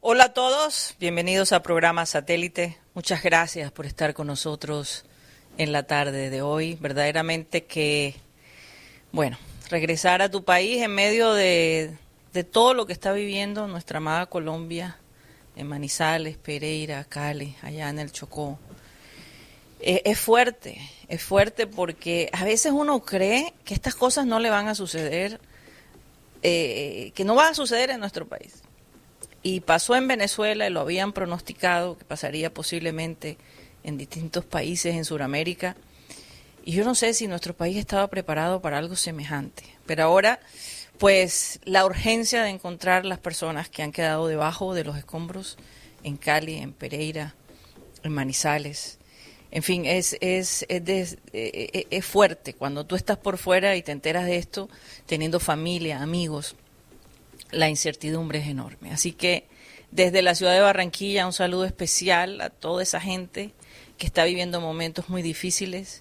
Hola a todos, bienvenidos a Programa Satélite. Muchas gracias por estar con nosotros en la tarde de hoy. Verdaderamente que, regresar a tu país en medio de todo lo que está viviendo nuestra amada Colombia, en Manizales, Pereira, Cali, allá en el Chocó. Es fuerte porque a veces uno cree que estas cosas no le van a suceder, que no van a suceder en nuestro país. Y pasó en Venezuela y lo habían pronosticado que pasaría posiblemente en distintos países en Sudamérica. Y yo no sé si nuestro país estaba preparado para algo semejante. Pero ahora, pues, la urgencia de encontrar las personas que han quedado debajo de los escombros en Cali, en Pereira, en Manizales. En fin, es fuerte cuando tú estás por fuera y te enteras de esto, teniendo familia, amigos. La incertidumbre es enorme. Así que desde la ciudad de Barranquilla un saludo especial a toda esa gente que está viviendo momentos muy difíciles,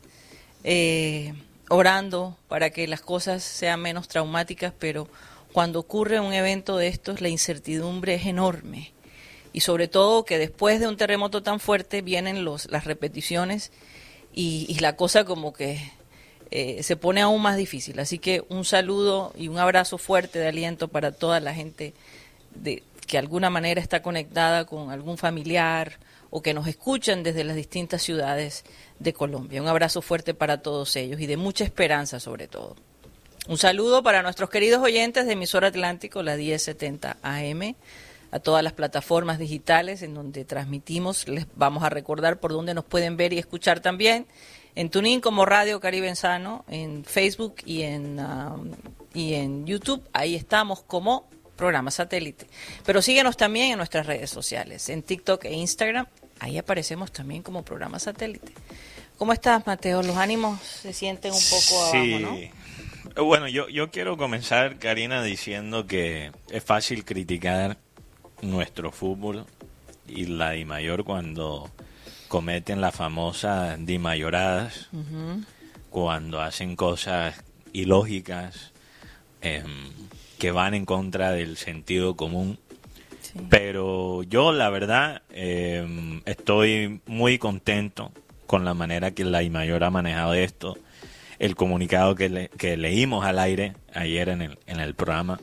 orando para que las cosas sean menos traumáticas, pero cuando ocurre un evento de estos la incertidumbre es enorme. Y sobre todo que después de un terremoto tan fuerte vienen las repeticiones y la cosa como que se pone aún más difícil. Así que un saludo y un abrazo fuerte de aliento para toda la gente que de alguna manera está conectada con algún familiar o que nos escuchan desde las distintas ciudades de Colombia. Un abrazo fuerte para todos ellos y de mucha esperanza sobre todo. Un saludo para nuestros queridos oyentes de Emisora Atlántico, la 1070 AM, a todas las plataformas digitales en donde transmitimos. Les vamos a recordar por dónde nos pueden ver y escuchar también. En TuneIn como Radio Caribe Sano, en Facebook y en YouTube, ahí estamos como Programa Satélite. Pero síguenos también en nuestras redes sociales, en TikTok e Instagram, ahí aparecemos también como Programa Satélite. ¿Cómo estás, Mateo? Los ánimos se sienten un poco abajo, ¿no? Bueno, yo quiero comenzar, Karina, diciendo que es fácil criticar nuestro fútbol y la DIMAYOR cuando cometen las famosas dimayoradas, cuando hacen cosas ilógicas que van en contra del sentido común. Sí. Pero yo, la verdad, estoy muy contento con la manera que la DIMAYOR ha manejado esto. El comunicado que leímos al aire ayer en el programa,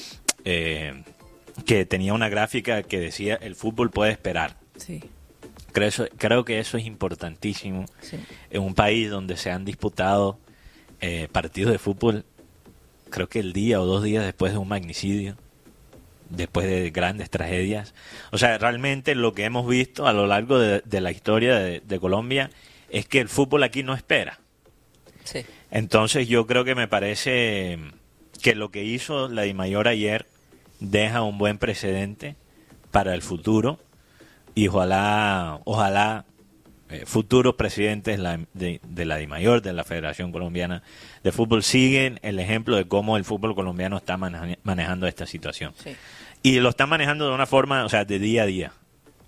que tenía una gráfica que decía el fútbol puede esperar. Sí. Creo que eso es importantísimo. Sí. En un país donde se han disputado partidos de fútbol, creo que el día o 2 días después de un magnicidio, después de grandes tragedias. O sea, realmente lo que hemos visto a lo largo de la historia de Colombia es que el fútbol aquí no espera. Sí. Entonces yo creo que me parece que lo que hizo la DIMAYOR ayer deja un buen precedente para el futuro. Y ojalá futuros presidentes de la DIMAYOR, de la Federación Colombiana de Fútbol, siguen el ejemplo de cómo el fútbol colombiano está manejando esta situación. Sí. Y lo están manejando de una forma, o sea, de día a día.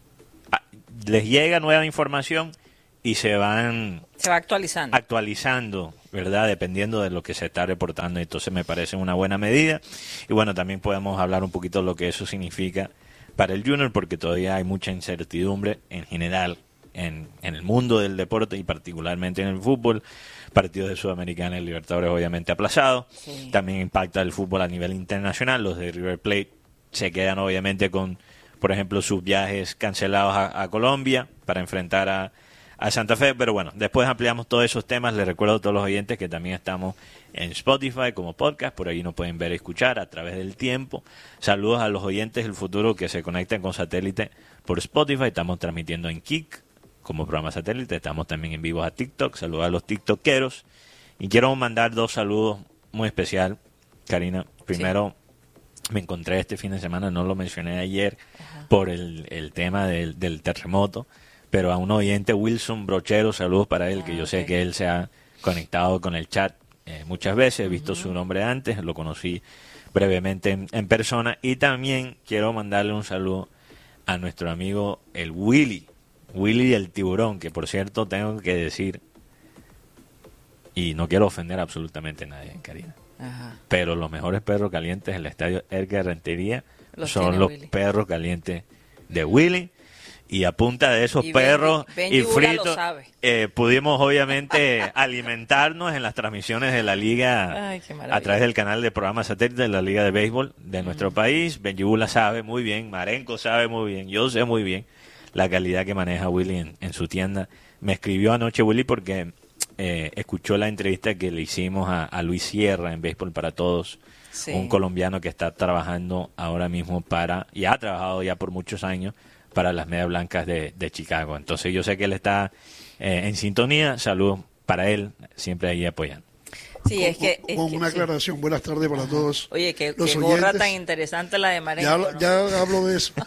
Les llega nueva información y se va actualizando, ¿verdad? Dependiendo de lo que se está reportando. Entonces me parece una buena medida. Y bueno, también podemos hablar un poquito de lo que eso significa para el Junior, porque todavía hay mucha incertidumbre en general en el mundo del deporte y particularmente en el fútbol. Partidos de Sudamericana y Libertadores obviamente aplazados. Sí. También impacta el fútbol a nivel internacional. Los de River Plate se quedan obviamente con, por ejemplo, sus viajes cancelados a Colombia para enfrentar a Santa Fe. Pero bueno, después ampliamos todos esos temas. Les recuerdo a todos los oyentes que también estamos en Spotify como podcast, por ahí nos pueden ver y escuchar a través del tiempo. Saludos a los oyentes del futuro que se conectan con Satélite por Spotify. Estamos transmitiendo en Kik como programa Satélite, estamos también en vivo a TikTok. Saludos a los tiktokeros y quiero mandar 2 saludos muy especial, Karina. Primero, sí, me encontré este fin de semana, no lo mencioné ayer, por el tema del terremoto, pero a un oyente, Wilson Brochero, saludos para él, que yo sé que él se ha conectado con el chat muchas veces, he visto su nombre antes, lo conocí brevemente en persona. Y también quiero mandarle un saludo a nuestro amigo el Willy el tiburón, que por cierto tengo que decir, y no quiero ofender absolutamente a nadie, Karina, pero los mejores perros calientes en el estadio Edgar Rentería son los perros calientes de Willy. Y a punta de esos perros y fritos pudimos obviamente alimentarnos en las transmisiones de la liga. Ay, a través del canal de programa satélite de la Liga de Béisbol de nuestro país. Benjibula sabe muy bien, Marenco sabe muy bien, yo sé muy bien la calidad que maneja Willy en su tienda. Me escribió anoche Willy porque escuchó la entrevista que le hicimos a Luis Sierra en Béisbol para Todos, sí, un colombiano que está trabajando ahora mismo y ha trabajado ya por muchos años para las Medias Blancas de Chicago. Entonces yo sé que él está en sintonía. Saludos para él, siempre ahí apoyando. Sí, con una aclaración. Buenas tardes para todos. Oye, qué gorra tan interesante la de Marenco, ¿no? Ya hablo de eso.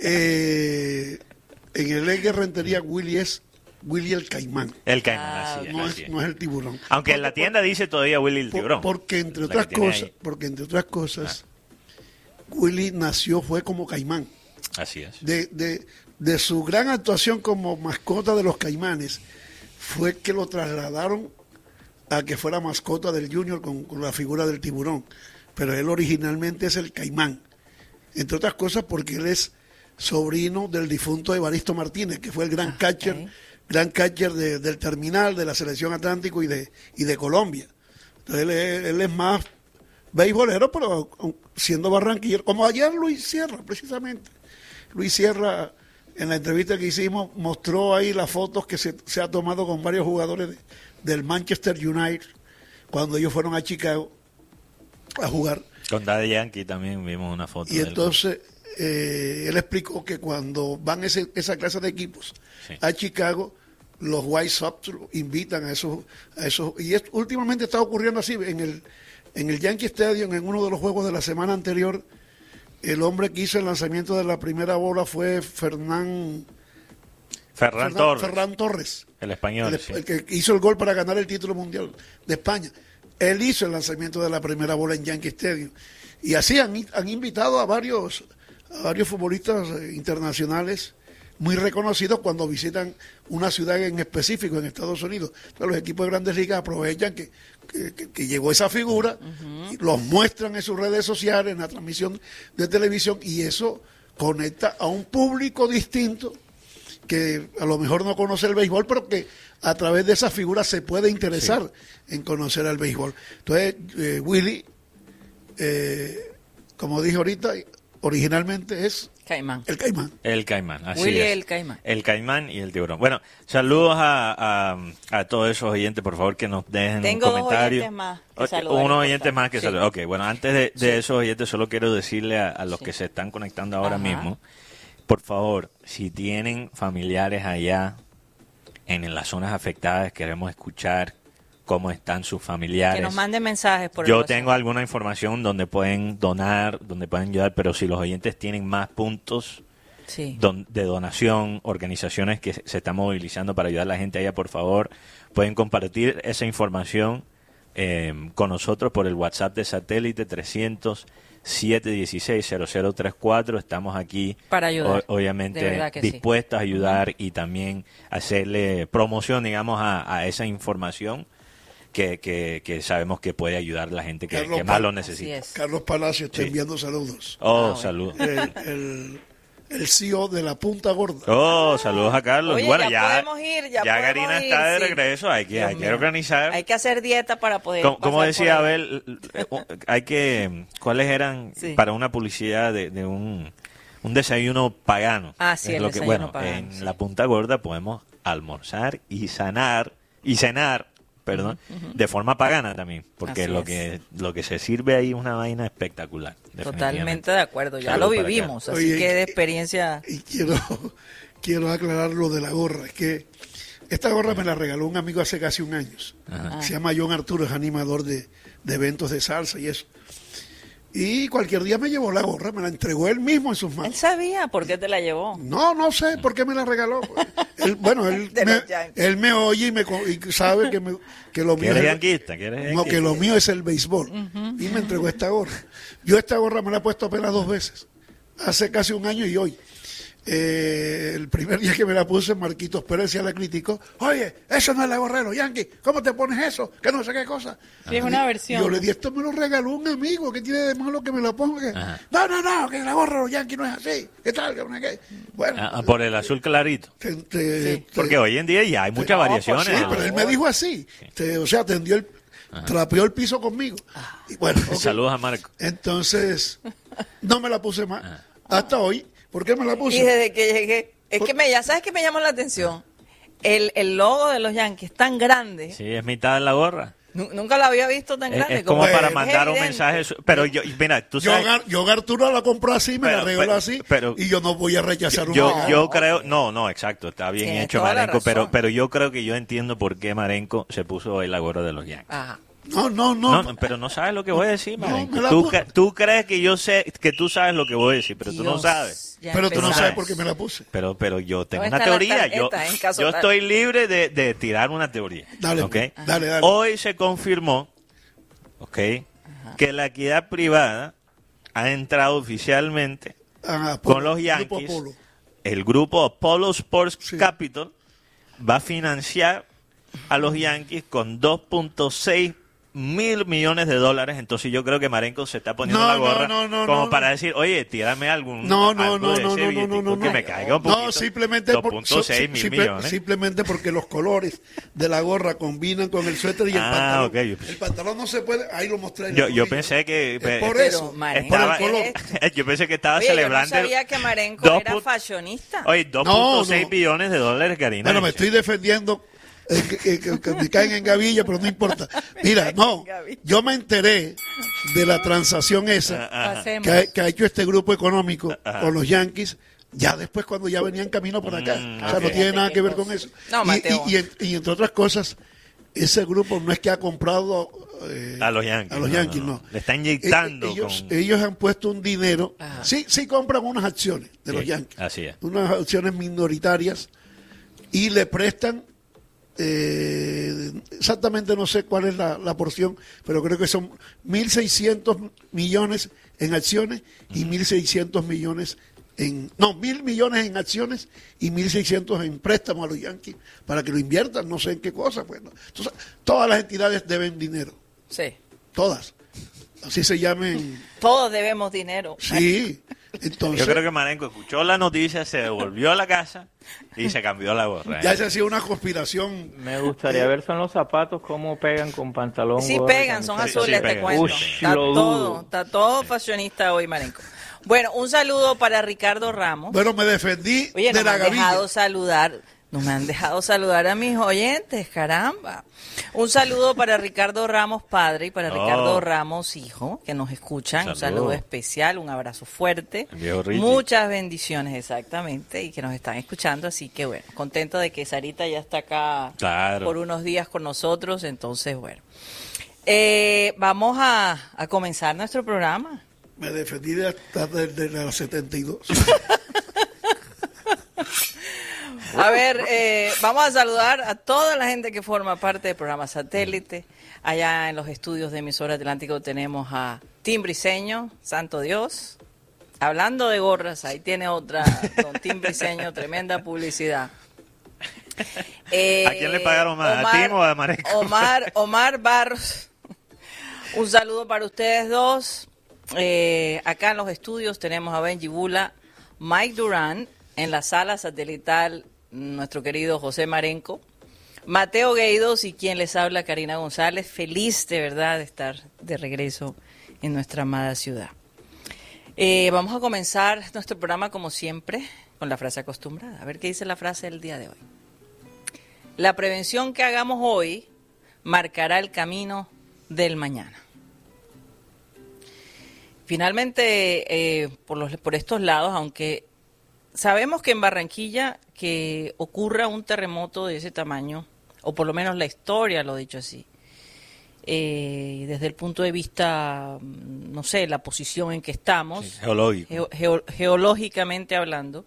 En el Edgar Rentería, Willy el Caimán. El Caimán, así es. No es el tiburón. Aunque en la tienda dice todavía Willy el tiburón. Porque entre otras cosas, Willy fue como Caimán. Así es. De su gran actuación como mascota de los Caimanes, fue que lo trasladaron a que fuera mascota del Junior con la figura del tiburón. Pero él originalmente es el Caimán. Entre otras cosas porque él es sobrino del difunto Evaristo Martínez, que fue el gran catcher del terminal de la Selección Atlántico y de Colombia. Entonces él es más beisbolero, pero siendo barranquillero, como ayer Luis Sierra, precisamente. Luis Sierra, en la entrevista que hicimos, mostró ahí las fotos que se ha tomado con varios jugadores del Manchester United cuando ellos fueron a Chicago a jugar. Con Daddy Yankee también vimos una foto. Y entonces él explicó que cuando van esa clase de equipos a Chicago, los White Sox invitan a esos y últimamente está ocurriendo así en el Yankee Stadium, en uno de los juegos de la semana anterior. El hombre que hizo el lanzamiento de la primera bola fue Ferran Torres. El español. El que hizo el gol para ganar el título mundial de España. Él hizo el lanzamiento de la primera bola en Yankee Stadium. Y así han invitado a varios futbolistas internacionales muy reconocidos cuando visitan una ciudad en específico en Estados Unidos. Entonces, los equipos de Grandes Ligas aprovechan que llegó esa figura, y los muestran en sus redes sociales, en la transmisión de televisión, y eso conecta a un público distinto que a lo mejor no conoce el béisbol, pero que a través de esa figura se puede interesar en conocer al béisbol. Entonces, Willy, como dije ahorita, originalmente es Caimán. El Caimán, así Willy es. el Caimán. El Caimán y el tiburón. Bueno, saludos a todos esos oyentes, por favor, que nos dejen un comentario. Unos oyentes más que saludar. Ok, bueno, antes de esos oyentes, solo quiero decirle a los que se están conectando ahora mismo, por favor, si tienen familiares allá en las zonas afectadas, queremos escuchar cómo están sus familiares. Que nos manden mensajes por Yo tengo alguna información donde pueden donar, donde pueden ayudar, pero si los oyentes tienen más puntos de donación, organizaciones que se están movilizando para ayudar a la gente allá, por favor, pueden compartir esa información con nosotros por el WhatsApp de satélite 300-716-0034. Estamos aquí para ayudar, obviamente dispuestos a ayudar y también hacerle promoción, digamos, a esa información que sabemos que puede ayudar a la gente que más lo necesita. Carlos Palacio está enviando saludos. Saludos. El CEO de la Punta Gorda. Saludos a Carlos. Oye, bueno, ya podemos ir. Ya Karina está de regreso. Hay que organizar. Hay que hacer dieta para poder. Como decía Abel, ¿cuáles eran para una publicidad de un desayuno pagano? Sí, el desayuno pagano. En la Punta Gorda podemos almorzar y cenar, perdón, de forma pagana también, porque lo que se sirve ahí es una vaina espectacular. Totalmente de acuerdo, ya lo vivimos, así que de experiencia. Y quiero aclarar lo de la gorra, es que esta gorra me la regaló un amigo hace casi un año. Se llama John Arturo, es animador de eventos de salsa y eso. Y cualquier día me llevó la gorra, me la entregó él mismo en sus manos. ¿Él sabía por qué te la llevó? No sé por qué me la regaló. Él me oye y sabe que lo mío que lo mío es el béisbol. Y me entregó esta gorra. Yo esta gorra me la he puesto apenas 2 veces. hace casi un año y hoy. El primer día que me la puse, Marquitos Pérez ya la criticó. Oye, eso no es la gorra de los Yankees. ¿Cómo te pones eso? Que no sé qué cosa. Sí, es una versión. Yo le di, esto me lo regaló un amigo. ¿Qué tiene de malo que me lo ponga? No, que la gorra de los Yankees no es así. ¿Qué tal? ¿Qué? Bueno. Por el azul clarito. Porque hoy en día ya hay muchas variaciones. Sí, pero él me dijo así. O sea, trapeó el piso conmigo. Y bueno, okay. Saludos a Marco. Entonces, no me la puse más. Hasta hoy. ¿Por qué me la puse? Y desde que llegué, ya sabes que me llamó la atención. El logo de los Yankees tan grande. Sí, es mitad de la gorra. Nunca la había visto tan grande. Es como para mandar un mensaje. Pero mira, tú sabes. Yo Arturo la compró así, me la regaló así. Y yo no voy a rechazar yo creo. No, exacto. Está bien hecho, Marenco. Pero yo creo que yo entiendo por qué Marenco se puso hoy la gorra de los Yankees. Ajá. No. Pero no sabes lo que voy a decir, Marenco. Tú crees que yo sé, que tú sabes lo que voy a decir, pero tú no sabes. Pero tú no sabes por qué me la puse. Pero yo tengo una teoría. Yo estoy libre de tirar una teoría. Dale, ¿okay? Dale. Hoy se confirmó, que la equidad privada ha entrado oficialmente con los Yankees. El grupo Apollo Sports Capital va a financiar a los Yankees con 2.6 mil millones de dólares. Entonces yo creo que Marenco se está poniendo la gorra para decir, oye, tírame algo que me caiga un poquito. No, simplemente 2.6 mil millones. Simplemente porque los colores de la gorra combinan con el suéter y el pantalón. Okay. El pantalón no se puede, ahí lo mostré. Yo pensé que es por eso, Marenco, es por el color. Yo pensé que estaba celebrando. Yo no sabía que Marenco era fashionista. Oye, 2.6 billones de dólares, Karina. Bueno, me estoy defendiendo. Que me caen en gavilla, pero no importa. Mira, yo me enteré de la transacción esa que ha hecho este grupo económico con los Yankees, ya después cuando ya venían camino por acá. O sea, no tiene nada que ver con eso. No, y entre otras cosas, ese grupo no es que ha comprado a los Yankees, no. Le está inyectando. Ellos han puesto un dinero. Sí compran unas acciones de los Yankees. Así es. Unas acciones minoritarias y le prestan. Exactamente no sé cuál es la porción, pero creo que son 1.600 millones en acciones y 1.600 millones $1.000 millones en acciones y 1.600 en préstamos a los Yankees para que lo inviertan, no sé en qué cosa. Bueno, entonces, todas las entidades deben dinero. Sí. Todas. Así se llamen. Todos debemos dinero. Sí. Entonces, yo creo que Marenco escuchó la noticia, se devolvió a la casa y se cambió la gorra. Ya se ha sido una conspiración. Me gustaría ver son los zapatos cómo pegan con pantalón. Sí pegan, son azules, te cuento. Está todo fashionista hoy, Marenco. Bueno, un saludo para Ricardo Ramos. Bueno, me defendí de la gavilla. No me han dejado saludar a mis oyentes, caramba. Un saludo para Ricardo Ramos padre y para Ricardo Ramos hijo, que nos escuchan. Un saludo especial, un abrazo fuerte. Muchas bendiciones, exactamente, y que nos están escuchando. Así que bueno, contento de que Sarita ya está acá por unos días con nosotros. Entonces, bueno, vamos a comenzar nuestro programa. Me defendí desde los 72. A ver, vamos a saludar a toda la gente que forma parte del programa Satélite. Allá en los estudios de Emisora Atlántico tenemos a Tim Briceño, santo Dios. Hablando de gorras, ahí tiene otra, don Tim Briceño, tremenda publicidad. ¿A quién le pagaron más? ¿A Tim o a Marenco? Omar Barros, un saludo para ustedes dos. Acá en los estudios tenemos a Benji Bula, Mike Durán, en la sala satelital nuestro querido José Marenco, Mateo Gueidos y quien les habla, Karina González. Feliz de verdad de estar de regreso en nuestra amada ciudad. Vamos a comenzar nuestro programa como siempre con la frase acostumbrada. A ver qué dice la frase del día de hoy. La prevención que hagamos hoy marcará el camino del mañana. Finalmente, por estos lados, aunque sabemos que en Barranquilla que ocurra un terremoto de ese tamaño, o por lo menos la historia lo ha dicho así, desde el punto de vista, no sé, la posición en que estamos, geológicamente hablando,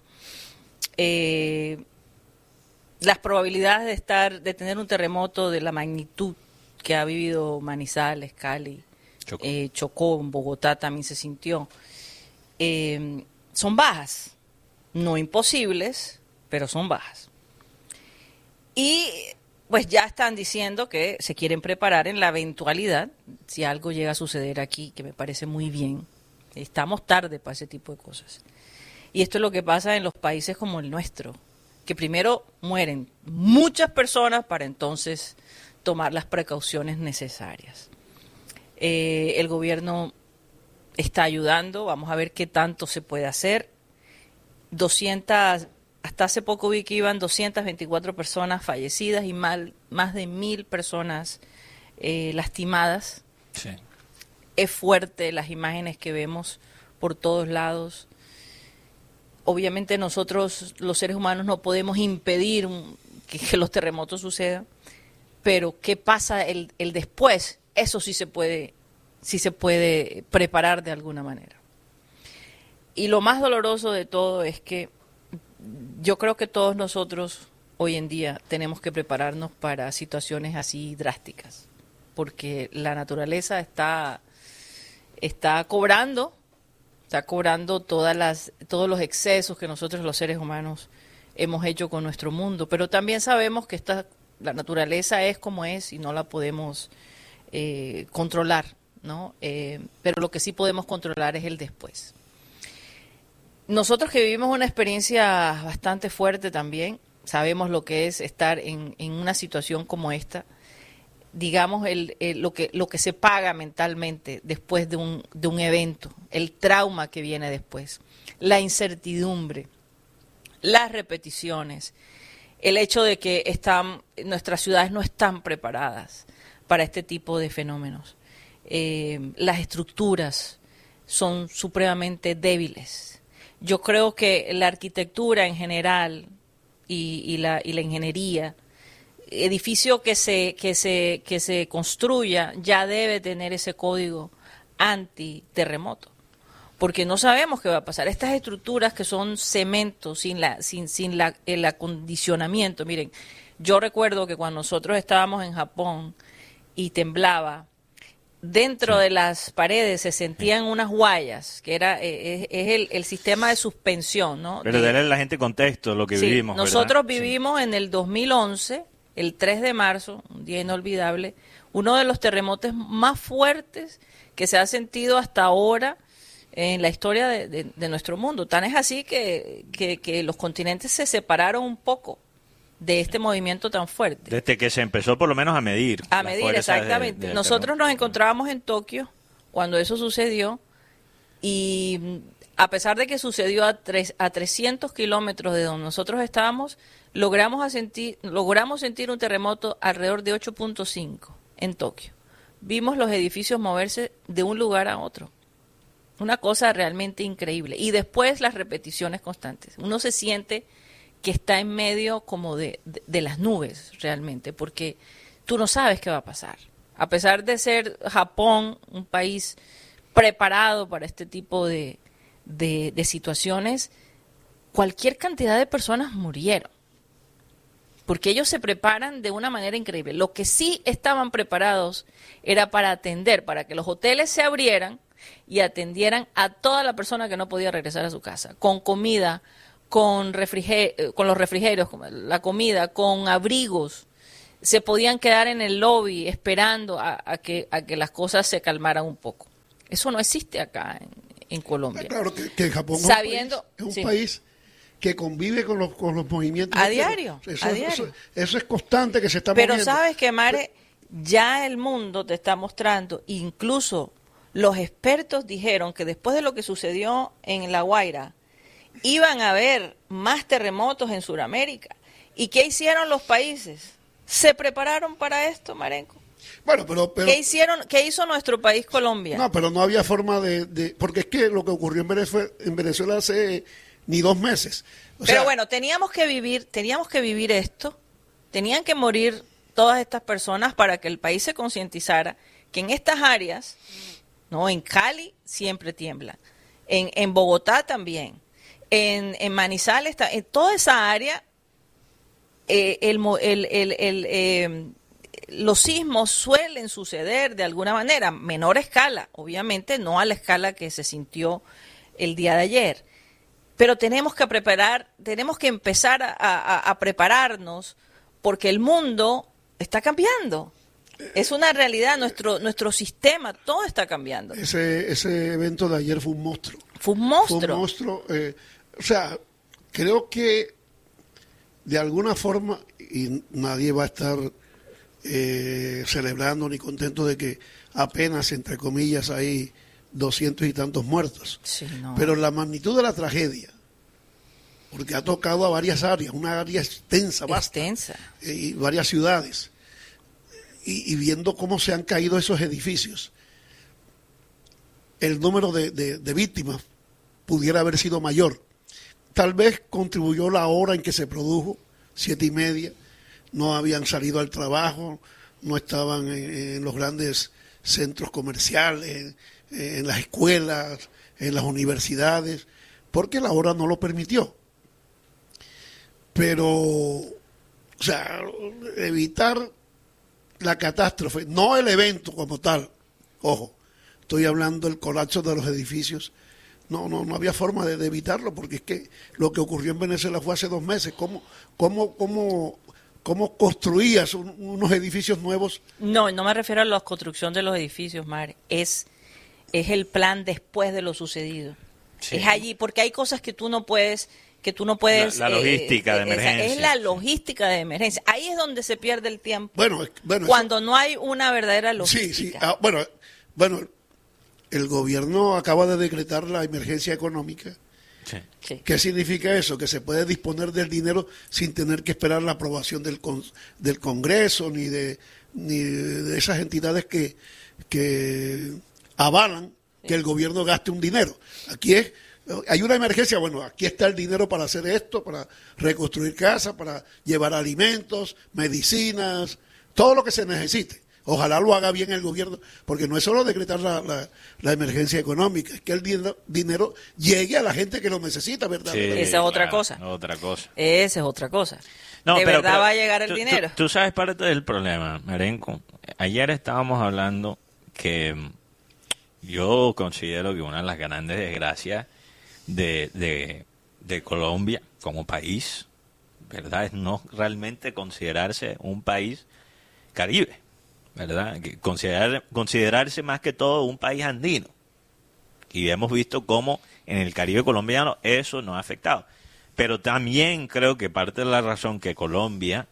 las probabilidades de tener un terremoto de la magnitud que ha vivido Manizales, Cali, Chocó, en Bogotá también se sintió, son bajas, no imposibles, pero son bajas. Y pues ya están diciendo que se quieren preparar en la eventualidad, si algo llega a suceder aquí, que me parece muy bien. Estamos tarde para ese tipo de cosas. Y esto es lo que pasa en los países como el nuestro, que primero mueren muchas personas para entonces tomar las precauciones necesarias. El gobierno está ayudando, vamos a ver qué tanto se puede hacer. 200, hasta hace poco vi que iban 224 personas fallecidas y más de 1.000 personas lastimadas. Sí. Es fuerte las imágenes que vemos por todos lados. Obviamente nosotros, los seres humanos, no podemos impedir que los terremotos sucedan, pero ¿qué pasa el después? Eso sí se puede preparar de alguna manera. Y lo más doloroso de todo es que yo creo que todos nosotros hoy en día tenemos que prepararnos para situaciones así drásticas, porque la naturaleza está cobrando todos los excesos que nosotros los seres humanos hemos hecho con nuestro mundo, pero también sabemos que la naturaleza es como es y no la podemos controlar, ¿no? Pero lo que sí podemos controlar es el después. Nosotros que vivimos una experiencia bastante fuerte también, sabemos lo que es estar en una situación como esta, digamos, lo que se paga mentalmente después de un evento, el trauma que viene después, la incertidumbre, las repeticiones, el hecho de que nuestras ciudades no están preparadas para este tipo de fenómenos. Las estructuras son supremamente débiles. Yo creo que la arquitectura en general y la ingeniería, edificio que se construya ya debe tener ese código antiterremoto, porque no sabemos qué va a pasar. Estas estructuras que son cemento sin el acondicionamiento. Miren, yo recuerdo que cuando nosotros estábamos en Japón y temblaba, dentro de las paredes se sentían unas guayas, que es el sistema de suspensión, ¿no? Pero darle a la gente contexto lo que vivimos, ¿verdad? Nosotros vivimos en el 2011, el 3 de marzo, un día inolvidable, uno de los terremotos más fuertes que se ha sentido hasta ahora en la historia de nuestro mundo. Tan es así que los continentes se separaron un poco de este movimiento tan fuerte. Desde que se empezó por lo menos a medir. A medir, exactamente. Nosotros nos encontrábamos en Tokio cuando eso sucedió y a pesar de que sucedió a 300 kilómetros de donde nosotros estábamos, logramos sentir un terremoto alrededor de 8.5 en Tokio. Vimos los edificios moverse de un lugar a otro. Una cosa realmente increíble. Y después las repeticiones constantes. Uno se siente que está en medio como de las nubes realmente, porque tú no sabes qué va a pasar. A pesar de ser Japón un país preparado para este tipo de situaciones, cualquier cantidad de personas murieron, porque ellos se preparan de una manera increíble. Lo que sí estaban preparados era para atender, para que los hoteles se abrieran y atendieran a toda la persona que no podía regresar a su casa, con comida, con los refrigerios, con la comida, con abrigos. Se podían quedar en el lobby esperando a que las cosas se calmaran un poco. Eso no existe acá en Colombia. Claro que Japón es un país que convive con los movimientos a diario. Eso es constante que se está moviendo. Pero sabes que, Mare, ya el mundo te está mostrando, incluso los expertos dijeron que después de lo que sucedió en La Guaira, iban a haber más terremotos en Sudamérica. ¿Y qué hicieron los países? ¿Se prepararon para esto, Marenco? Bueno, pero ¿Qué hizo nuestro país, Colombia? No, pero no había forma porque es que lo que ocurrió en Venezuela hace ni 2 meses. Pero bueno, teníamos que vivir esto, tenían que morir todas estas personas para que el país se concientizara que en estas áreas, no, en Cali siempre tiembla, en Bogotá también, en Manizales, en toda esa área, los sismos suelen suceder de alguna manera, menor escala, obviamente no a la escala que se sintió el día de ayer. Pero tenemos que empezar a prepararnos porque el mundo está cambiando. Es una realidad, nuestro sistema, todo está cambiando. Ese evento de ayer fue un monstruo. Fue un monstruo. Fue un monstruo. O sea, creo que de alguna forma, y nadie va a estar celebrando ni contento de que apenas, entre comillas, hay 200 y tantos muertos. Sí, no. Pero la magnitud de la tragedia, porque ha tocado a varias áreas, una área extensa, vasta, y varias ciudades, y viendo cómo se han caído esos edificios, el número de víctimas pudiera haber sido mayor. Tal vez contribuyó la hora en que se produjo, 7:30, no habían salido al trabajo, no estaban en los grandes centros comerciales, en las escuelas, en las universidades, porque la hora no lo permitió. Pero, o sea, evitar la catástrofe, no el evento como tal, ojo, estoy hablando del colapso de los edificios, no había forma de evitarlo, porque es que lo que ocurrió en Venezuela fue hace 2 meses. ¿Cómo construías unos edificios nuevos? No me refiero a la construcción de los edificios, Mar, es el plan después de lo sucedido. Sí. Es allí, porque hay cosas que tú no puedes la logística de emergencia. Es la logística de emergencia. Ahí es donde se pierde el tiempo. Bueno, cuando eso, no hay una verdadera logística. Sí. Bueno, el gobierno acaba de decretar la emergencia económica. Sí. ¿Qué significa eso? Que se puede disponer del dinero sin tener que esperar la aprobación del Congreso ni de esas entidades que avalan que el gobierno gaste un dinero. Hay una emergencia, bueno, aquí está el dinero para hacer esto, para reconstruir casas, para llevar alimentos, medicinas, todo lo que se necesite. Ojalá lo haga bien el gobierno, porque no es solo decretar la emergencia económica, es que el dinero llegue a la gente que lo necesita, ¿verdad? Sí, esa es otra cosa. Esa es otra cosa. No, ¿De verdad va a llegar el dinero? Tú sabes parte del problema, Marenco. Ayer estábamos hablando que yo considero que una de las grandes desgracias de Colombia como país, ¿verdad?, es no realmente considerarse un país caribe, ¿verdad? Que considerarse más que todo un país andino. Y hemos visto cómo en el Caribe colombiano eso nos ha afectado. Pero también creo que parte de la razón que Colombia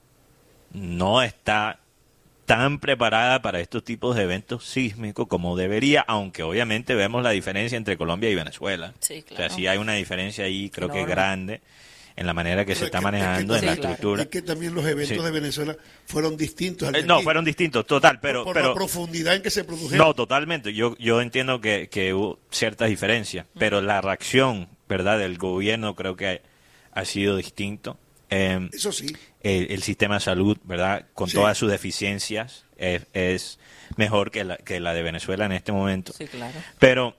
no está tan preparada para estos tipos de eventos sísmicos como debería, aunque obviamente vemos la diferencia entre Colombia y Venezuela. Sí, claro. O sea, sí hay una diferencia ahí, creo que grande, en la manera que se está manejando, en la estructura. Es que también los eventos de Venezuela fueron distintos. Fueron distintos, total, pero la profundidad en que se produjeron. No, totalmente. Yo entiendo que hubo ciertas diferencias, pero la reacción, ¿verdad?, del gobierno creo que ha sido distinto. Eso sí. El sistema de salud, ¿verdad?, con todas sus deficiencias, es mejor que la de Venezuela en este momento. Sí, claro. Pero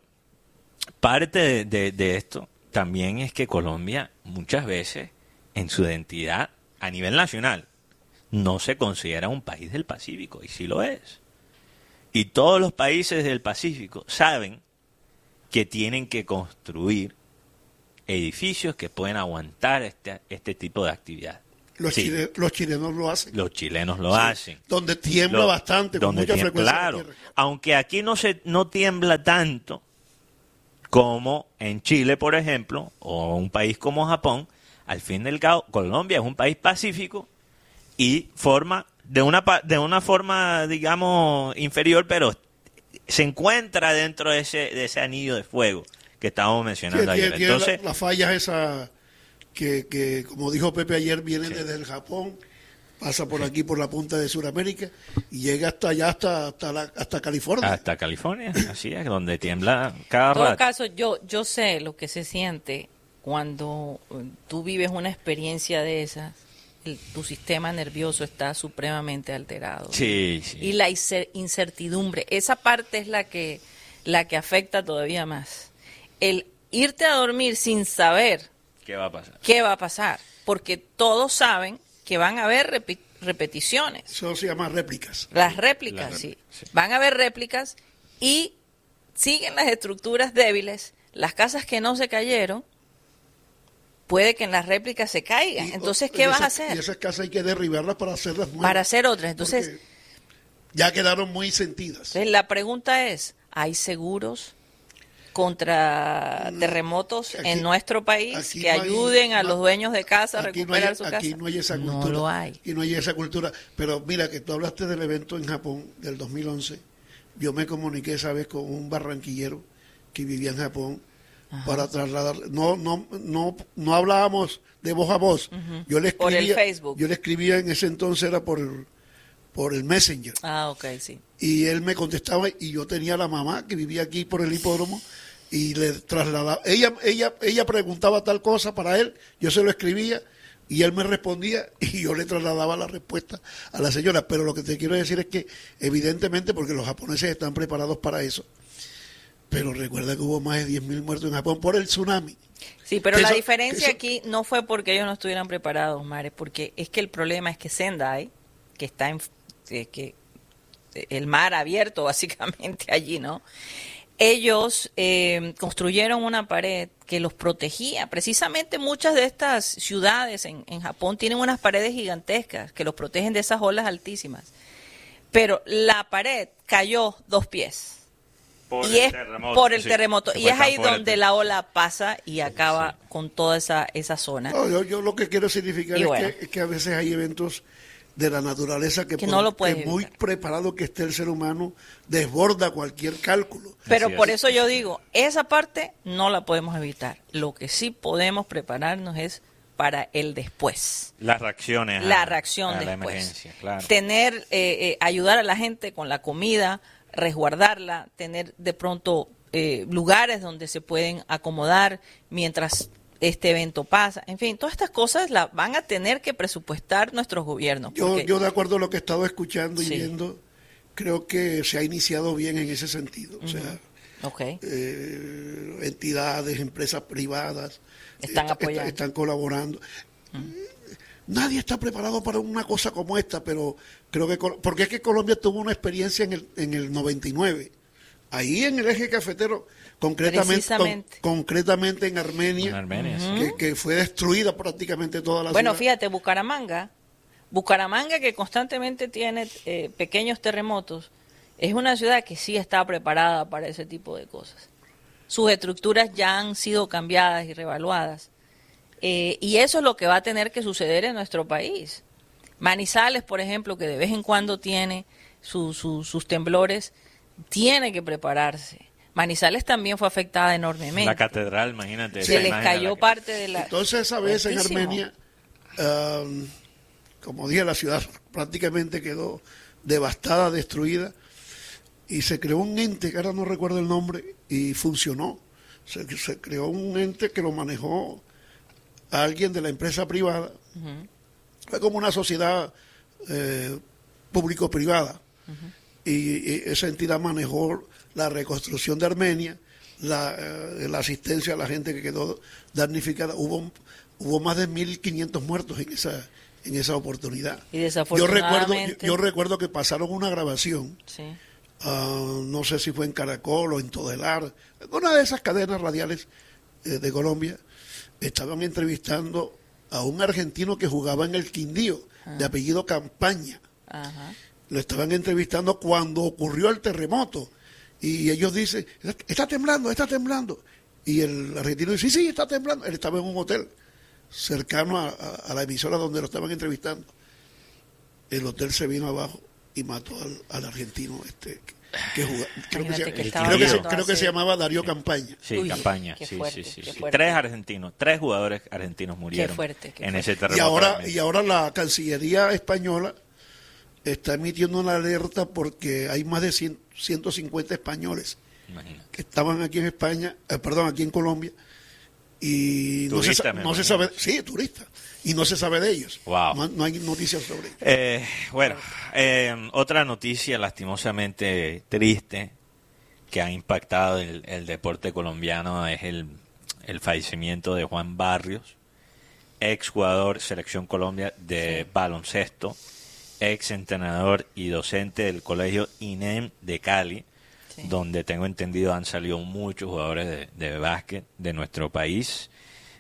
parte de esto también es que Colombia muchas veces en su identidad a nivel nacional no se considera un país del Pacífico, y sí lo es. Y todos los países del Pacífico saben que tienen que construir edificios que pueden aguantar este tipo de actividad. Los chilenos lo hacen. Los chilenos lo hacen. Donde tiembla bastante, con mucha frecuencia. Claro, aunque aquí no tiembla tanto como en Chile, por ejemplo, o un país como Japón, al fin del cabo, Colombia es un país pacífico y forma de una forma, digamos, inferior, pero se encuentra dentro de ese anillo de fuego que estábamos mencionando ayer. Entonces, las fallas esas que, como dijo Pepe ayer, vienen desde el Japón, pasa por aquí, por la punta de Sudamérica, y llega hasta allá, hasta California. Hasta California, así es, donde tiembla cada rato. En todo caso, yo sé lo que se siente cuando tú vives una experiencia de esas. Tu sistema nervioso está supremamente alterado. Sí. Y la incertidumbre, esa parte es la que afecta todavía más. El irte a dormir sin saber ¿qué va a pasar? Porque todos saben que van a haber repeticiones. Eso se llama réplicas. Las réplicas, sí. Van a haber réplicas y siguen las estructuras débiles, las casas que no se cayeron, puede que en las réplicas se caigan. Entonces, ¿qué vas a hacer? Y esas casas hay que derribarlas para hacerlas nuevas. Para hacer otras. Entonces, porque ya quedaron muy sentidas. la pregunta es, ¿hay seguros contra terremotos Aquí- en nuestro país aquí que no hay- ayuden a los no- dueños de casa a Aquí recuperar su casa? Aquí no hay esa No cultura. lo hay. Aquí no hay esa cultura. Pero mira, que tú hablaste del evento en Japón del 2011. Yo me comuniqué esa vez con un barranquillero que vivía en Japón para trasladar. No hablábamos de voz a voz. Yo le Por escribía, el Facebook. Yo le escribía en ese entonces, era por el Messenger. Ah, ok, sí. Y él me contestaba y yo tenía a la mamá que vivía aquí por el hipódromo y le trasladaba. Ella preguntaba tal cosa para él, yo se lo escribía y él me respondía y yo le trasladaba la respuesta a la señora. Pero lo que te quiero decir es que evidentemente, porque los japoneses están preparados para eso, pero recuerda que hubo más de 10.000 muertos en Japón por el tsunami. Sí, pero la Eso- diferencia eso- aquí no fue porque ellos no estuvieran preparados, Mares, porque es que el problema es que Sendai, que está en que el mar abierto básicamente allí, ¿no? Ellos construyeron una pared que los protegía. Precisamente muchas de estas ciudades en Japón tienen unas paredes gigantescas que los protegen de esas olas altísimas. Pero la pared cayó 2 pies. Y es por el terremoto. Y es ahí donde la ola pasa y acaba con toda esa zona. No, yo lo que quiero significar Y es, bueno. que a veces hay eventos de la naturaleza que no lo puedes que muy evitar. preparado que esté el ser humano desborda cualquier cálculo. Pero Así por es. eso yo digo, esa parte no la podemos evitar. Lo que sí podemos prepararnos es para el después. Las reacciones. La reacción a la después. emergencia, claro. Tener, ayudar a la gente con la comida, resguardarla, tener de pronto lugares donde se pueden acomodar mientras este evento pasa. En fin, todas estas cosas las van a tener que presupuestar nuestros gobiernos. porque- Yo de acuerdo a lo que he estado escuchando y Sí. viendo, creo que se ha iniciado bien en ese sentido. O sea, Ok. entidades, empresas privadas Están apoyando. están colaborando. Nadie está preparado para una cosa como esta, pero creo que porque es que Colombia tuvo una experiencia en el 99. Ahí en el eje cafetero, Precisamente. concretamente en Armenia, En Armenia, sí. que fue destruida prácticamente toda la Bueno, ciudad. fíjate, Bucaramanga que constantemente tiene pequeños terremotos, es una ciudad que sí está preparada para ese tipo de cosas. Sus estructuras ya han sido cambiadas y reevaluadas. Y eso es lo que va a tener que suceder en nuestro país. Manizales, por ejemplo, que de vez en cuando tiene sus temblores, tiene que prepararse. Manizales también fue afectada enormemente. La catedral, imagínate. Se esa les imagen de cayó la parte de la... Entonces, esa vez en Fuertísimo. Armenia, como dije, la ciudad prácticamente quedó devastada, destruida, y se creó un ente, que ahora no recuerdo el nombre, y funcionó. Se creó un ente que lo manejó alguien de la empresa privada. Fue como una sociedad público-privada. Y esa entidad manejó la reconstrucción de Armenia, la asistencia a la gente que quedó damnificada. Hubo más de 1.500 muertos en esa oportunidad. Y desafortunadamente... Yo recuerdo que pasaron una grabación, Sí. no sé si fue en Caracol o en Todelar, una de esas cadenas radiales de Colombia. Estaban entrevistando a un argentino que jugaba en el Quindío, de apellido Campaña. Ajá. Lo estaban entrevistando cuando ocurrió el terremoto. Y ellos dicen, está temblando, está temblando. Y el argentino dice, sí, está temblando. Él estaba en un hotel cercano a la emisora donde lo estaban entrevistando. El hotel se vino abajo y mató al argentino que jugaba. Imagínate que estaba Creo hablando que se llamaba Darío Campaña. Sí, Uy, campaña. qué Sí, fuerte, sí, qué sí. fuerte. 3 argentinos, 3 jugadores argentinos murieron Qué fuerte, qué en fuerte. ese terremoto. Y ahora la Cancillería española está emitiendo una alerta porque hay más de 150 españoles Imagínate. que estaban aquí en España, aquí en Colombia, y Turistas, me no se imagino. sabe, sí, turistas, y no se sabe de ellos. Wow. No hay noticias sobre ellos. Bueno, otra noticia lastimosamente triste que ha impactado el deporte colombiano es el fallecimiento de Juan Barrios, ex jugador Selección Colombia de baloncesto, ex entrenador y docente del colegio INEM de Cali, Sí. donde tengo entendido han salido muchos jugadores de básquet de nuestro país.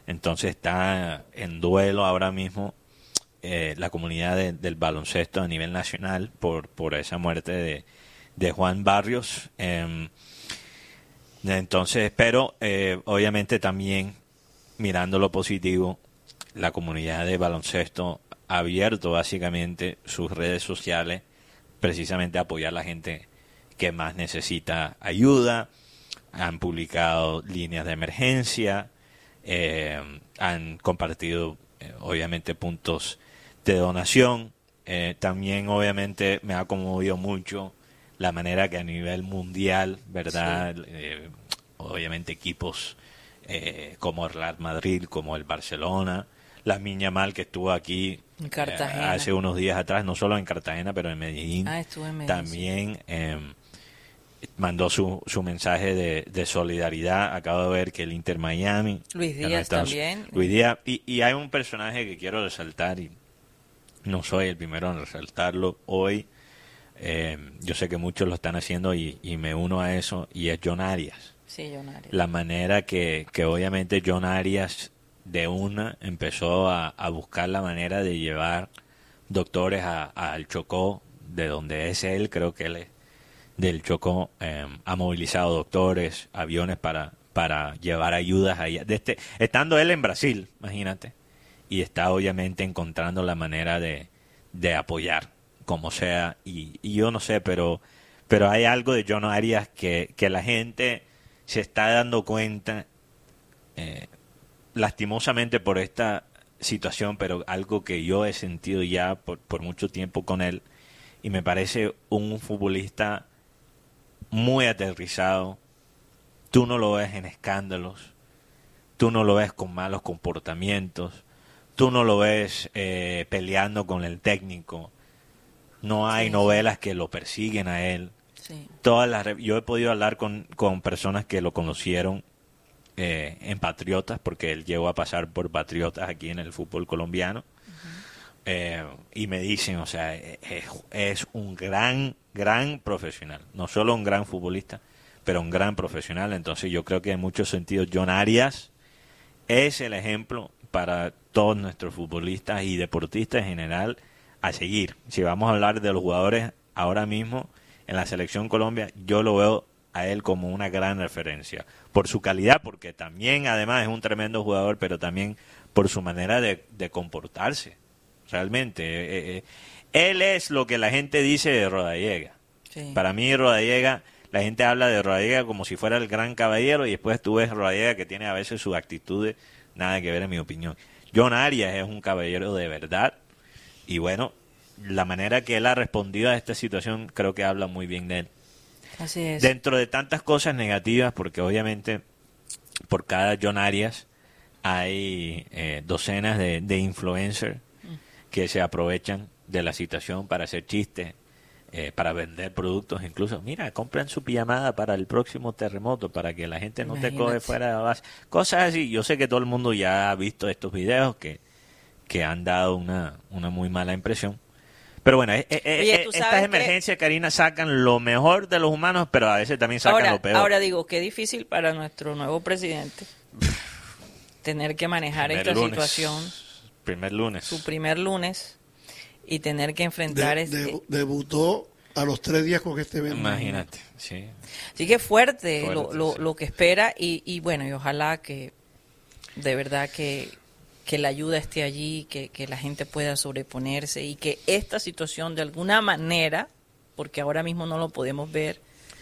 Entonces está en duelo ahora mismo la comunidad del baloncesto a nivel nacional por esa muerte de Juan Barrios. Entonces, pero obviamente también mirando lo positivo, la comunidad de baloncesto ha abierto básicamente sus redes sociales precisamente a apoyar a la gente que más necesita ayuda. Han publicado líneas de emergencia, han compartido obviamente puntos de donación. También obviamente me ha conmovido mucho la manera que a nivel mundial, ¿verdad? Sí. Obviamente equipos como el Real Madrid, como el Barcelona, la Miña Mal que estuvo aquí en Cartagena hace unos días atrás, no solo en Cartagena, pero en Medellín. Estuve en Medellín. También mandó su mensaje de solidaridad. Acabo de ver que el Inter Miami, Luis Díaz también. Luis Díaz, y hay un personaje que quiero resaltar y no soy el primero en resaltarlo hoy. Yo sé que muchos lo están haciendo y me uno a eso, y es John Arias. Sí, John Arias. La manera que obviamente John Arias de una empezó a buscar la manera de llevar doctores al Chocó, de donde es él, creo que él es del Chocó. Ha movilizado doctores, aviones para llevar ayudas allá. Estando él en Brasil, imagínate, y está obviamente encontrando la manera de apoyar como sea, y yo no sé, pero hay algo de John Arias que la gente se está dando cuenta, lastimosamente por esta situación, pero algo que yo he sentido ya por mucho tiempo con él, y me parece un futbolista muy aterrizado. Tú no lo ves en escándalos, tú no lo ves con malos comportamientos, tú no lo ves peleando con el técnico. No hay novelas que lo persiguen a él. Sí. Yo he podido hablar con personas que lo conocieron en Patriotas, porque él llegó a pasar por Patriotas aquí en el fútbol colombiano. Y me dicen, o sea, es un gran profesional. No solo un gran futbolista, pero un gran profesional. Entonces yo creo que en muchos sentidos John Arias es el ejemplo para todos nuestros futbolistas y deportistas en general a seguir. Si vamos a hablar de los jugadores ahora mismo en la selección Colombia, yo lo veo a él como una gran referencia por su calidad, porque también además es un tremendo jugador, pero también por su manera de comportarse. Realmente él es lo que la gente dice de Rodallega. Sí. Para mí Rodallega, la gente habla de Rodallega como si fuera el gran caballero, y después tú ves Rodallega que tiene a veces sus actitudes nada que ver, en mi opinión. John Arias es un caballero de verdad. Y bueno, la manera que él ha respondido a esta situación creo que habla muy bien de él. Así es. Dentro de tantas cosas negativas, porque obviamente por cada John Arias hay docenas de influencers que se aprovechan de la situación para hacer chistes, para vender productos. Incluso, mira, compran su pijamada para el próximo terremoto, para que la gente no te coge fuera de la base. Cosas así. Yo sé que todo el mundo ya ha visto estos videos que han dado una muy mala impresión. Pero bueno, estas emergencias, Karina, sacan lo mejor de los humanos, pero a veces también sacan lo peor. Ahora digo, qué difícil para nuestro nuevo presidente tener que manejar esta situación. Su primer lunes, y tener que enfrentar debutó a los 3 días con este evento. Imagínate, sí. Así que fuerte lo que espera, y bueno, y ojalá que de verdad que la ayuda esté allí, que la gente pueda sobreponerse, y que esta situación de alguna manera, porque ahora mismo no lo podemos ver,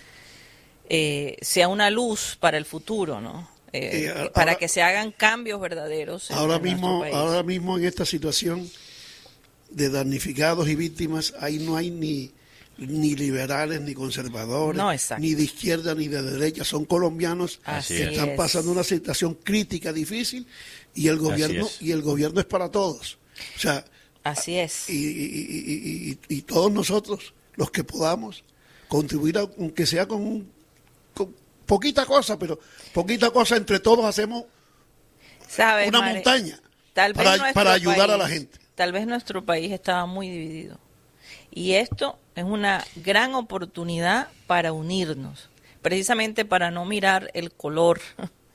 sea una luz para el futuro, ¿no? Para que se hagan cambios verdaderos. Ahora mismo en esta situación de damnificados y víctimas, ahí no hay ni liberales, ni conservadores, ni de izquierda, ni de derecha. Son colombianos que están pasando una situación crítica, difícil, y el gobierno es para todos. O sea, así es. Y todos nosotros, los que podamos, contribuir, aunque sea con poquita cosa, pero poquita cosa, entre todos hacemos una montaña para ayudar a la gente. Tal vez nuestro país estaba muy dividido, y esto es una gran oportunidad para unirnos, precisamente para no mirar el color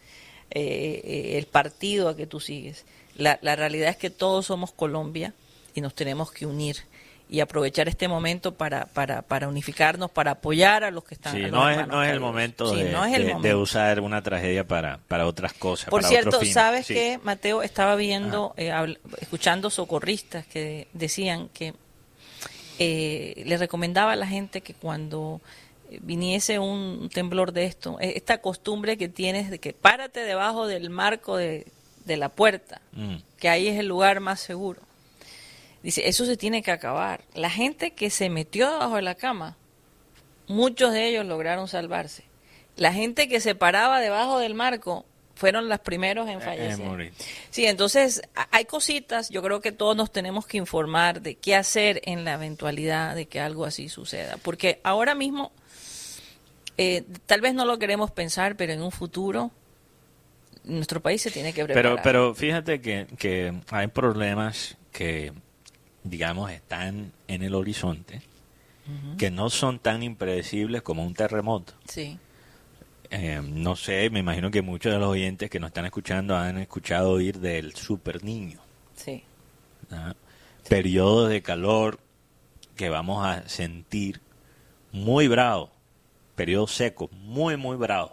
el partido a que tú sigues. La realidad es que todos somos Colombia y nos tenemos que unir y aprovechar este momento para unificarnos, para apoyar a los que están. Sí, a los no es hermanos el caídos. momento, Sí, de, no es el de momento. usar una tragedia para otras cosas. Por para cierto, otros fines. ¿sabes Sí. qué, Mateo? Estaba viendo, escuchando socorristas que decían que le recomendaba a la gente que cuando viniese un temblor de esto, esta costumbre que tienes de que párate debajo del marco de la puerta, que ahí es el lugar más seguro. Dice, eso se tiene que acabar. La gente que se metió debajo de la cama, muchos de ellos lograron salvarse. La gente que se paraba debajo del marco fueron los primeros en fallecer. morir. Sí, entonces hay cositas, yo creo que todos nos tenemos que informar de qué hacer en la eventualidad de que algo así suceda. Porque ahora mismo, tal vez no lo queremos pensar, pero en un futuro nuestro país se tiene que preparar. Pero fíjate que hay problemas que, digamos, están en el horizonte, que no son tan impredecibles como un terremoto. Sí. No sé, me imagino que muchos de los oyentes que nos están escuchando han escuchado oír del super niño. Sí. ¿Ah? Periodos de calor que vamos a sentir muy bravos, periodos secos, muy, muy bravos.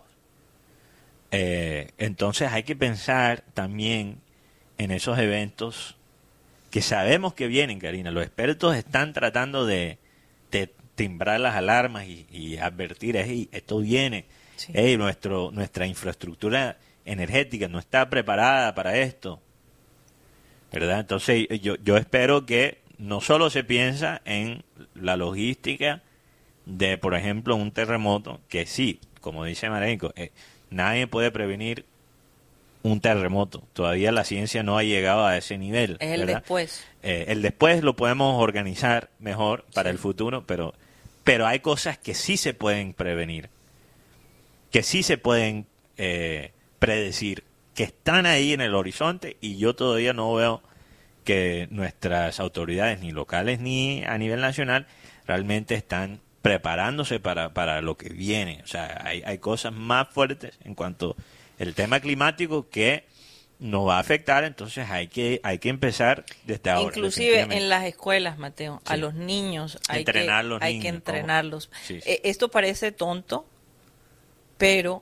Entonces hay que pensar también en esos eventos que sabemos que vienen, Karina. Los expertos están tratando de timbrar las alarmas y advertir, hey, esto viene. Sí. Hey, nuestra infraestructura energética no está preparada para esto, ¿verdad? Entonces yo espero que no solo se piensa en la logística de, por ejemplo, un terremoto, que sí, como dice Marenco, nadie puede prevenir un terremoto. Todavía la ciencia no ha llegado a ese nivel. Es el ¿verdad? después. El después lo podemos organizar mejor para Sí. el futuro, pero hay cosas que sí se pueden prevenir, que sí se pueden predecir, que están ahí en el horizonte, y yo todavía no veo que nuestras autoridades, ni locales ni a nivel nacional, realmente están preparándose para lo que viene. O sea, hay cosas más fuertes en cuanto al tema climático que nos va a afectar, entonces hay que empezar desde ahora. Inclusive definitivamente. en las escuelas, Mateo, a Sí. los niños hay Entrenar los que niños, entrenarlos. Sí, sí. Esto parece tonto, pero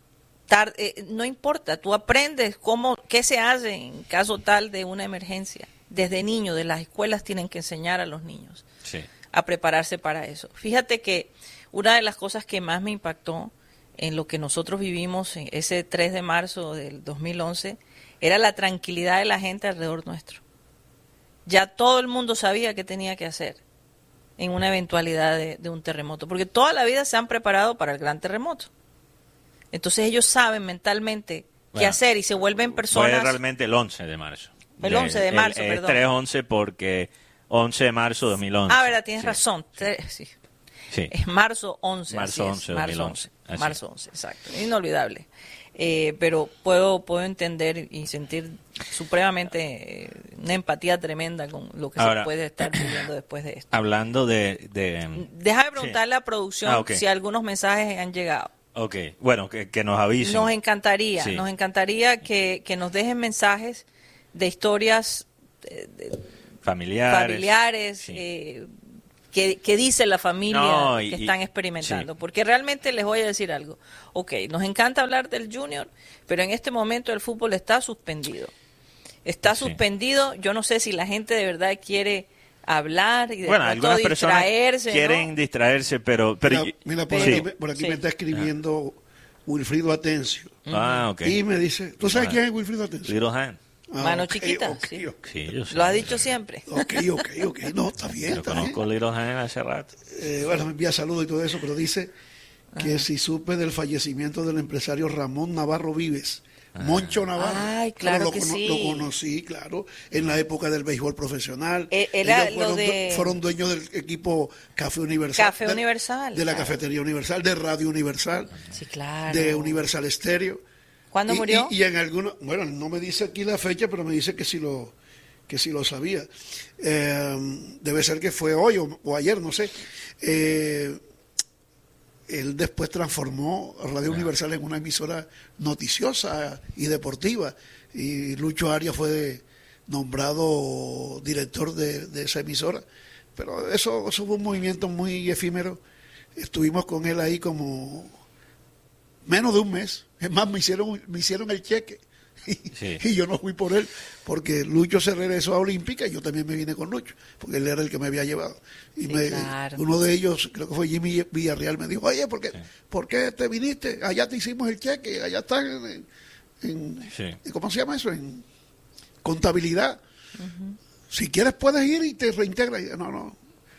no importa, tú aprendes qué se hace en caso tal de una emergencia. Desde niños, de las escuelas tienen que enseñar a los niños Sí. a prepararse para eso. Fíjate que una de las cosas que más me impactó en lo que nosotros vivimos en ese 3 de marzo del 2011 era la tranquilidad de la gente alrededor nuestro. Ya todo el mundo sabía qué tenía que hacer en una eventualidad de un terremoto, porque toda la vida se han preparado para el gran terremoto. Entonces ellos saben mentalmente qué Bueno, hacer y se vuelven Fue personas... realmente el 11 de marzo. El 11 de marzo, el perdón. 3-11 porque 11 de marzo de 2011. Ah, verdad, tienes Sí. razón. Sí. Sí. Es marzo 11. Marzo así es, 11 de 2011. Así Marzo 11, exacto. Inolvidable. Pero puedo entender y sentir supremamente una empatía tremenda con lo que Ahora, se puede estar viviendo después de esto. Hablando de Déjame preguntarle a la producción Ah, ok. si algunos mensajes han llegado. ok, bueno, que nos avisen. Nos encantaría, Sí. que nos dejen mensajes de historias familiares, Sí. que dice la familia No, que están y- experimentando. sí. Porque realmente les voy a decir algo. Ok, nos encanta hablar del Junior, pero en este momento el fútbol está suspendido. Está Sí. suspendido. Yo no sé si la gente de verdad quiere hablar y de Bueno, pronto algunas personas distraerse, quieren ¿no? distraerse, pero Mira, por Sí. aquí Sí. me está escribiendo Wilfrido Atencio. Ah, ok. Y me dice, ¿tú sabes Ah. quién es Wilfrido Atencio? Little Hand. Mano chiquita, ok, sí. ok. Sí, yo sé. Lo ha dicho siempre. Ok, no, está bien, Yo está bien. conozco Little Hand hace rato. Bueno, me envía saludos y todo eso, pero dice que si supe del fallecimiento del empresario Ramón Navarro Vives, Moncho Navarro. Ay, claro que sí. Lo conocí, claro, en la época del béisbol profesional. Era Ellos lo de- fueron dueños del equipo Café Universal. Café Universal, De la claro. Cafetería Universal, de Radio Universal, Sí, claro. de Universal Estéreo. ¿Cuándo Y- murió? Y en algunos, bueno, no me dice aquí la fecha, pero me dice que sí lo sabía. Debe ser que fue hoy o ayer, no sé. él después transformó Radio Universal en una emisora noticiosa y deportiva, y Lucho Arias fue nombrado director de esa emisora, pero eso fue un movimiento muy efímero. Estuvimos con él ahí como menos de un mes. Es más, me hicieron el cheque y yo no fui por él, porque Lucho se regresó a Olímpica y yo también me vine con Lucho, porque él era el que me había llevado. Y claro. Uno de ellos, creo que fue Jimmy Villarreal, me dijo, oye, ¿por qué te viniste? Allá te hicimos el cheque, allá están ¿cómo se llama eso? En contabilidad. Si quieres puedes ir y te reintegras. Y, no,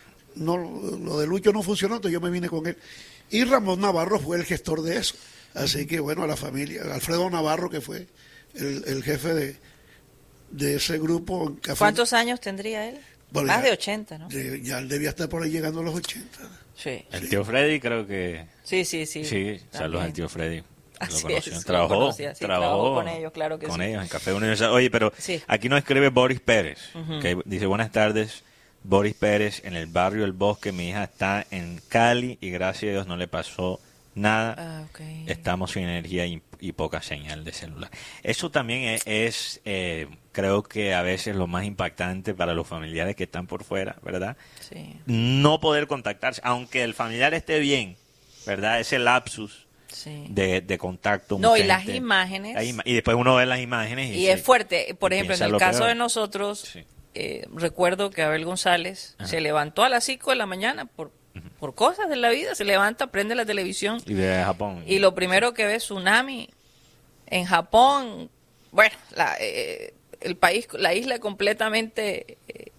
lo de Lucho no funcionó, entonces yo me vine con él. Y Ramón Navarro fue el gestor de eso. Así que bueno, a la familia, Alfredo Navarro, que fue el jefe de ese grupo. ¿Cuántos años tendría él? Bueno, más de 80, ¿no? Ya él debía estar por ahí llegando a los 80. Sí. El tío Freddy creo que... Sí. Sí, saludos al tío Freddy. Así Lo conoció. es, Trabajó con ellos, claro que con sí. ellos en Café Universal. Oye, pero aquí nos escribe Boris Pérez, que dice, buenas tardes, Boris Pérez, en el barrio El Bosque, mi hija está en Cali y gracias a Dios no le pasó nada. Estamos sin energía y poca señal de celular. Eso también es creo que a veces lo más impactante para los familiares que están por fuera, ¿verdad? Sí. No poder contactarse, aunque el familiar esté bien, ¿verdad? Ese lapsus de contacto. No, y las imágenes. Y después uno ve las imágenes. Y es fuerte. Por ejemplo, en el caso de nosotros, recuerdo que Abel González se levantó a las 5 de la mañana por cosas de la vida, se levanta, prende la televisión. Y ve a Japón. Y lo primero que ve es tsunami en Japón. Bueno, el país, la isla completamente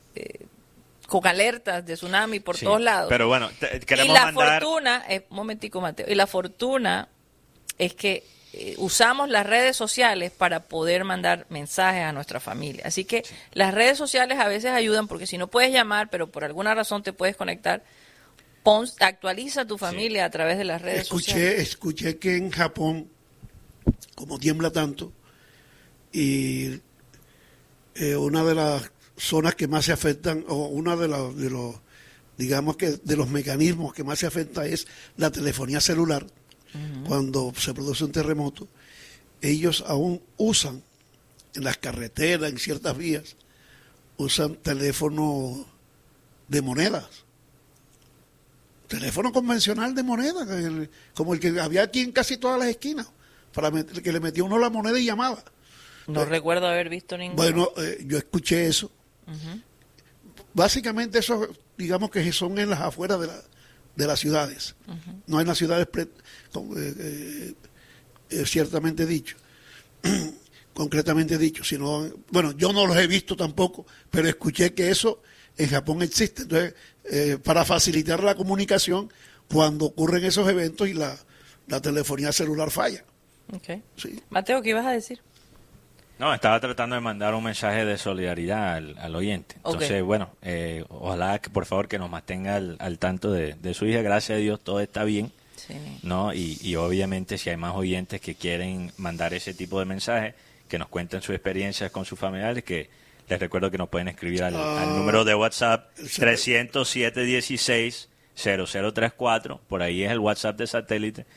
con alertas de tsunami por todos lados. Pero bueno, queremos mandar... fortuna, un momentico, Mateo, y la fortuna es que usamos las redes sociales para poder mandar mensajes a nuestra familia. Así que las redes sociales a veces ayudan, porque si no puedes llamar, pero por alguna razón te puedes conectar, actualiza a tu familia a través de las redes sociales. Escuché que en Japón, como tiembla tanto, y una de las zonas que más se afectan, o una de los digamos que de los mecanismos que más se afecta es la telefonía celular. Cuando se produce un terremoto, ellos aún usan en las carreteras, en ciertas vías, usan teléfono de monedas, teléfono convencional de moneda, como el que había aquí en casi todas las esquinas, que le metía uno la moneda y llamaba. No recuerdo haber visto ninguno. Bueno, yo escuché eso. Básicamente eso, digamos que son en las afueras de las ciudades, no en las ciudades ciertamente dicho, concretamente dicho, sino, bueno, yo no los he visto tampoco, pero escuché que eso en Japón existe. Entonces, para facilitar la comunicación cuando ocurren esos eventos y la telefonía celular falla. Sí. Mateo, ¿qué ibas a decir? No, estaba tratando de mandar un mensaje de solidaridad al oyente. Entonces, bueno, ojalá que por favor que nos mantenga al tanto de su hija. Gracias a Dios todo está bien, ¿no? Y obviamente si hay más oyentes que quieren mandar ese tipo de mensajes, que nos cuenten sus experiencias con sus familiares, que les recuerdo que nos pueden escribir al número de WhatsApp 300-716-0034. Por ahí es el WhatsApp de satélite,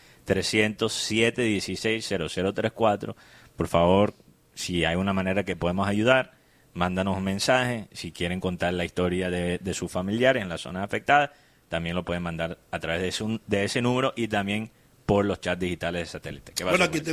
300-716-0034. Por favor, si hay una manera que podemos ayudar, mándanos un mensaje. Si quieren contar la historia de sus familiares en la zona afectada, también lo pueden mandar a través de ese número y también por los chats digitales de satélite. Bueno, aquí